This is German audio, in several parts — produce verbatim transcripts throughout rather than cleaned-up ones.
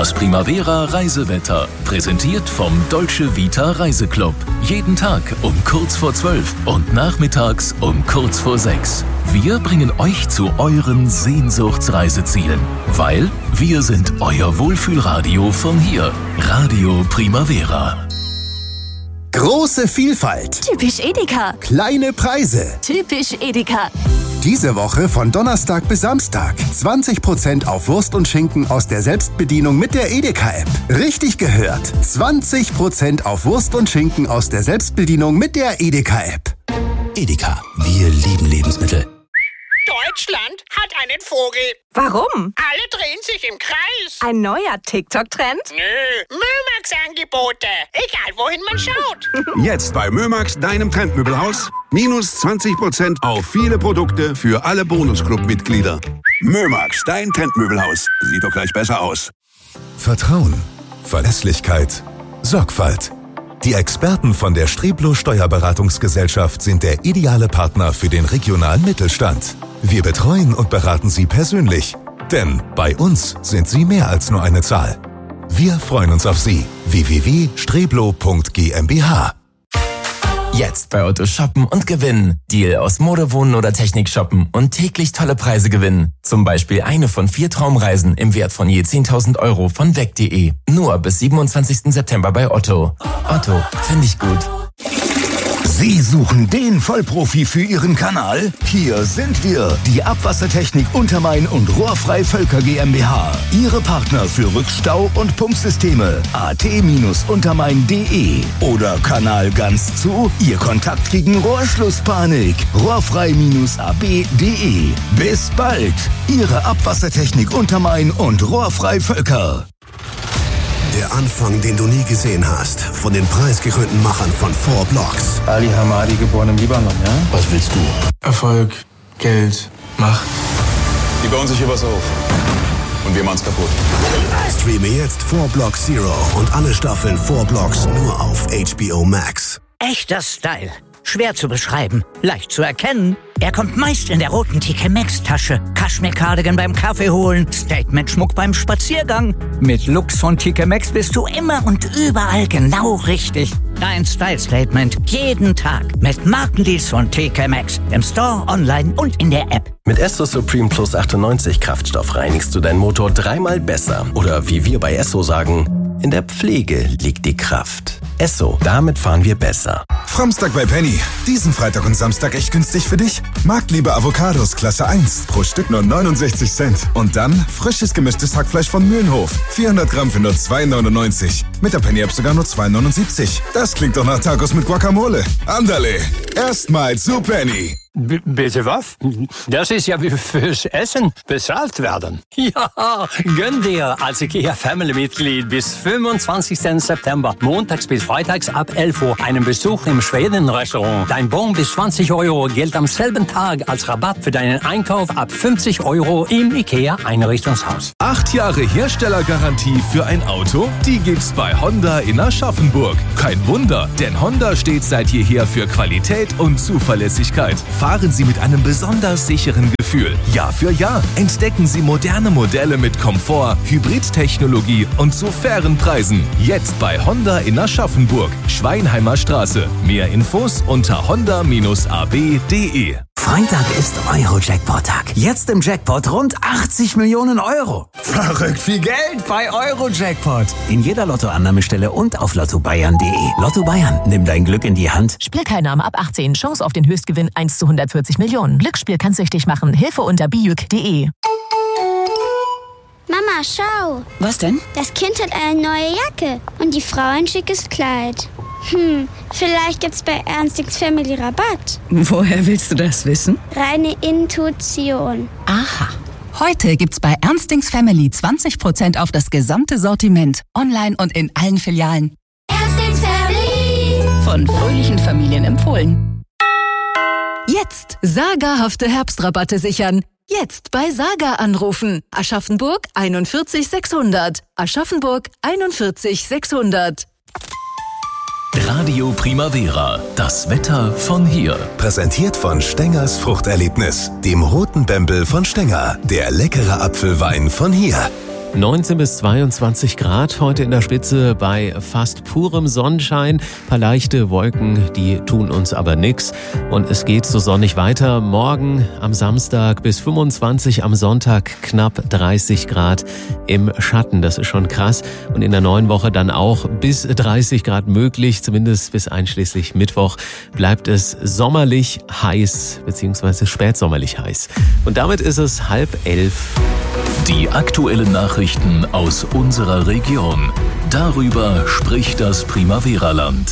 Das Primavera Reisewetter, präsentiert vom Dolce Vita Reiseclub. Jeden Tag um kurz vor zwölf und nachmittags um kurz vor sechs. Wir bringen euch zu euren Sehnsuchtsreisezielen, weil wir sind euer Wohlfühlradio von hier. Radio Primavera. Große Vielfalt. Typisch Edeka. Kleine Preise. Typisch Edeka. Diese Woche von Donnerstag bis Samstag. zwanzig Prozent auf Wurst und Schinken aus der Selbstbedienung mit der Edeka-App. Richtig gehört. zwanzig Prozent auf Wurst und Schinken aus der Selbstbedienung mit der Edeka-App. Edeka, wir lieben Lebensmittel. Deutschland hat einen Vogel. Warum? Alle drehen sich im Kreis. Ein neuer TikTok-Trend? Nö, Mömax-Angebote. Egal, wohin man schaut. Jetzt bei Mömax, deinem Trendmöbelhaus. Minus zwanzig Prozent auf viele Produkte für alle Bonusclub-Mitglieder. Mömax, dein Trendmöbelhaus. Sieht doch gleich besser aus. Vertrauen, Verlässlichkeit, Sorgfalt. Die Experten von der Streblo Steuerberatungsgesellschaft sind der ideale Partner für den regionalen Mittelstand. Wir betreuen und beraten Sie persönlich, denn bei uns sind Sie mehr als nur eine Zahl. Wir freuen uns auf Sie. w w w punkt streblo punkt g m b h. Jetzt bei Otto shoppen und gewinnen. Deal aus Mode, Wohnen oder Technik shoppen und täglich tolle Preise gewinnen. Zum Beispiel eine von vier Traumreisen im Wert von je zehntausend Euro von weg punkt de. Nur bis siebenundzwanzigsten September bei Otto. Otto, finde ich gut. Sie suchen den Vollprofi für Ihren Kanal? Hier sind wir, die Abwassertechnik Untermain und Rohrfrei Völker GmbH. Ihre Partner für Rückstau- und Pumpsysteme. a t untermain punkt de oder Kanal ganz zu. Ihr Kontakt gegen Rohrschlusspanik. rohrfrei a b punkt de. Bis bald. Ihre Abwassertechnik Untermain und Rohrfrei Völker. Der Anfang, den du nie gesehen hast, von den preisgekrönten Machern von Four Blocks. Ali Hamadi, geboren im Libanon, ja? Was willst du? Erfolg, Geld, Macht. Die bauen sich hier was auf. Und wir machen's kaputt. Streame jetzt Four Blocks Zero und alle Staffeln Four Blocks nur auf H B O Max. Echter Style. Schwer zu beschreiben, leicht zu erkennen. Er kommt meist in der roten T K Maxx Tasche. Kaschmir-Cardigan beim Kaffee holen, Statement-Schmuck beim Spaziergang. Mit Looks von T K Maxx bist du immer und überall genau richtig. Dein Style-Statement jeden Tag mit Markendeals von T K Maxx. Im Store, online und in der App. Mit Esso Supreme Plus achtundneunzig Kraftstoff reinigst du deinen Motor dreimal besser. Oder wie wir bei Esso sagen, in der Pflege liegt die Kraft. Esso, damit fahren wir besser. Framstag bei Penny. Diesen Freitag und Samstag echt günstig für dich. Marktliebe Avocados Klasse eins. Pro Stück nur neunundsechzig Cent. Und dann frisches gemischtes Hackfleisch von Mühlenhof. vierhundert Gramm für nur zwei neunundneunzig. Mit der Penny-App sogar nur zwei neunundsiebzig. Das klingt doch nach Tacos mit Guacamole. Andale. Erstmal zu Penny. B- bitte was? Das ist ja wie fürs Essen bezahlt werden. Ja, gönn dir als IKEA Family-Mitglied bis fünfundzwanzigsten September, montags bis freitags ab elf Uhr, einen Besuch im Schweden-Restaurant. Dein Bon bis zwanzig Euro gilt am selben Tag als Rabatt für deinen Einkauf ab fünfzig Euro im IKEA-Einrichtungshaus. Acht Jahre Herstellergarantie für ein Auto? Die gibt's bei Honda in Aschaffenburg. Kein Wunder, denn Honda steht seit jeher für Qualität und Zuverlässigkeit. Fahren Sie mit einem besonders sicheren Gefühl. Jahr für Jahr entdecken Sie moderne Modelle mit Komfort, Hybridtechnologie und zu fairen Preisen. Jetzt bei Honda in Aschaffenburg, Schweinheimer Straße. Mehr Infos unter honda a b punkt de. Freitag ist Euro-Jackpot-Tag. Jetzt im Jackpot rund achtzig Millionen Euro. Verrückt viel Geld bei Euro-Jackpot. In jeder Lottoannahmestelle und auf lotto bayern punkt de. Lotto Bayern, nimm dein Glück in die Hand. Spielteilnahme ab achtzehn. Chance auf den Höchstgewinn eins zu hundertvierzig Millionen. Glücksspiel kann süchtig machen. Hilfe unter bijuk punkt de. Mama, schau. Was denn? Das Kind hat eine neue Jacke und die Frau ein schickes Kleid. Hm, vielleicht gibt's bei Ernstings Family Rabatt. Woher willst du das wissen? Reine Intuition. Aha. Heute gibt's bei Ernstings Family zwanzig Prozent auf das gesamte Sortiment. Online und in allen Filialen. Ernstings Family. Von fröhlichen Familien empfohlen. Jetzt sagerhafte Herbstrabatte sichern. Jetzt bei Saga anrufen. Aschaffenburg einundvierzig sechshundert. Aschaffenburg einundvierzig sechshundert. Radio Primavera, das Wetter von hier. Präsentiert von Stengers Fruchterlebnis, dem roten Bembel von Stenger, der leckere Apfelwein von hier. neunzehn bis zweiundzwanzig Grad heute in der Spitze bei fast purem Sonnenschein. Ein paar leichte Wolken, die tun uns aber nix. Und es geht so sonnig weiter. Morgen am Samstag bis fünfundzwanzig, am Sonntag knapp dreißig Grad im Schatten. Das ist schon krass. Und in der neuen Woche dann auch bis dreißig Grad möglich. Zumindest bis einschließlich Mittwoch bleibt es sommerlich heiß, beziehungsweise spätsommerlich heiß. Und damit ist es halb elf. Die aktuellen Nachrichten aus unserer Region. Darüber spricht das Primavera-Land.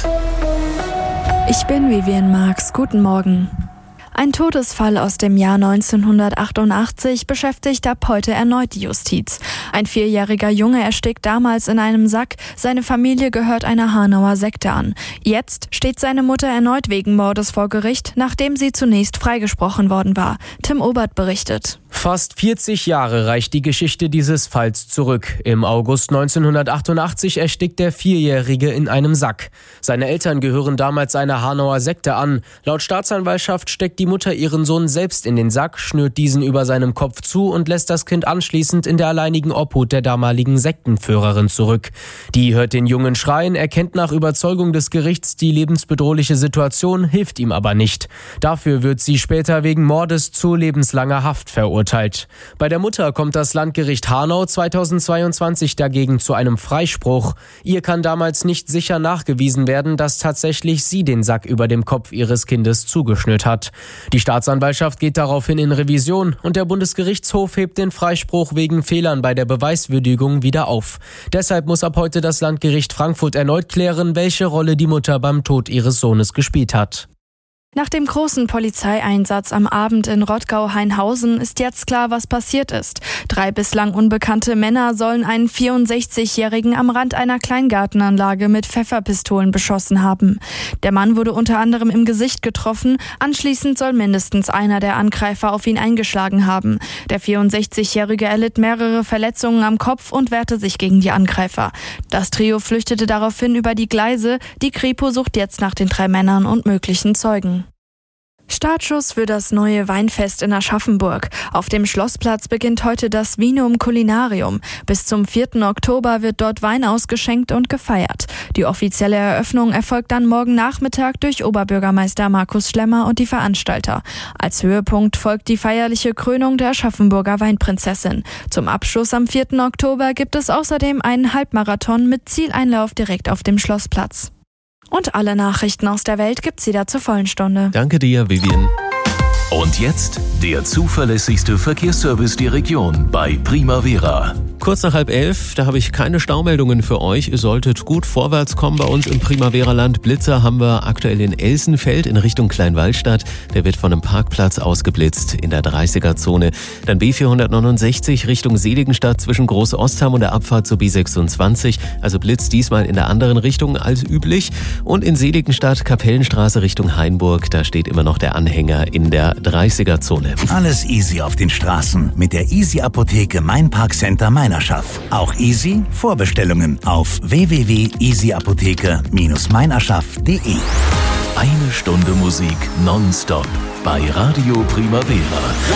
Ich bin Vivian Marx. Guten Morgen. Ein Todesfall aus dem Jahr neunzehnhundertachtundachtzig beschäftigt ab heute erneut die Justiz. Ein vierjähriger Junge erstickt damals in einem Sack. Seine Familie gehört einer Hanauer Sekte an. Jetzt steht seine Mutter erneut wegen Mordes vor Gericht, nachdem sie zunächst freigesprochen worden war. Tim Obert berichtet. Fast vierzig Jahre reicht die Geschichte dieses Falls zurück. Im August neunzehnhundertachtundachtzig erstickt der Vierjährige in einem Sack. Seine Eltern gehören damals einer Hanauer Sekte an. Laut Staatsanwaltschaft steckt die Mutter ihren Sohn selbst in den Sack, schnürt diesen über seinem Kopf zu und lässt das Kind anschließend in der alleinigen Obhut der damaligen Sektenführerin zurück. Die hört den Jungen schreien, erkennt nach Überzeugung des Gerichts die lebensbedrohliche Situation, hilft ihm aber nicht. Dafür wird sie später wegen Mordes zu lebenslanger Haft verurteilt. Bei der Mutter kommt das Landgericht Hanau zweitausendzweiundzwanzig dagegen zu einem Freispruch. Ihr kann damals nicht sicher nachgewiesen werden, dass tatsächlich sie den Sack über dem Kopf ihres Kindes zugeschnürt hat. Die Staatsanwaltschaft geht daraufhin in Revision und der Bundesgerichtshof hebt den Freispruch wegen Fehlern bei der Beweiswürdigung wieder auf. Deshalb muss ab heute das Landgericht Frankfurt erneut klären, welche Rolle die Mutter beim Tod ihres Sohnes gespielt hat. Nach dem großen Polizeieinsatz am Abend in Rottgau-Hainhausen ist jetzt klar, was passiert ist. Drei bislang unbekannte Männer sollen einen vierundsechzigjährigen am Rand einer Kleingartenanlage mit Pfefferpistolen beschossen haben. Der Mann wurde unter anderem im Gesicht getroffen. Anschließend soll mindestens einer der Angreifer auf ihn eingeschlagen haben. Der vierundsechzigjährige erlitt mehrere Verletzungen am Kopf und wehrte sich gegen die Angreifer. Das Trio flüchtete daraufhin über die Gleise. Die Kripo sucht jetzt nach den drei Männern und möglichen Zeugen. Startschuss für das neue Weinfest in Aschaffenburg. Auf dem Schlossplatz beginnt heute das Vinum Culinarium. Bis zum vierten Oktober wird dort Wein ausgeschenkt und gefeiert. Die offizielle Eröffnung erfolgt dann morgen Nachmittag durch Oberbürgermeister Markus Schlemmer und die Veranstalter. Als Höhepunkt folgt die feierliche Krönung der Aschaffenburger Weinprinzessin. Zum Abschluss am vierten Oktober gibt es außerdem einen Halbmarathon mit Zieleinlauf direkt auf dem Schlossplatz. Und alle Nachrichten aus der Welt gibt's wieder zur vollen Stunde. Danke dir, Vivian. Und jetzt der zuverlässigste Verkehrsservice der Region bei Primavera. Kurz nach halb elf, da habe ich keine Staumeldungen für euch. Ihr solltet gut vorwärts kommen bei uns im Primavera-Land. Blitzer haben wir aktuell in Elsenfeld in Richtung Kleinwallstadt. Der wird von einem Parkplatz ausgeblitzt in der dreißiger-Zone. Dann B vierhundertneunundsechzig Richtung Seligenstadt zwischen Groß-Ostham und der Abfahrt zur B sechsundzwanzig. Also Blitz diesmal in der anderen Richtung als üblich. Und in Seligenstadt Kapellenstraße Richtung Hainburg. Da steht immer noch der Anhänger in der dreißiger-Zone. Alles easy auf den Straßen mit der Easy-Apotheke Mein Parkcenter Meinerschaff. Auch easy Vorbestellungen auf w w w punkt easy apotheke Bindestrich meinerschaff punkt de. Eine Stunde Musik nonstop bei Radio Primavera.